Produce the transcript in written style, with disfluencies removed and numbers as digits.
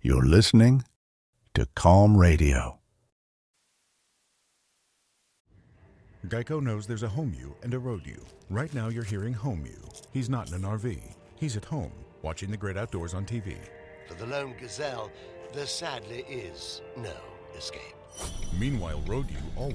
You're listening to Calm Radio. Geico knows there's a home you and a road you. Right now you're hearing home you. He's not in an RV. He's at home, watching the great outdoors on TV. For the lone gazelle, there sadly is no escape. Meanwhile, road you always